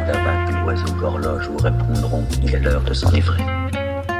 tabac, l'oiseau d'horloge vous répondront, il est l'heure de s'enivrer.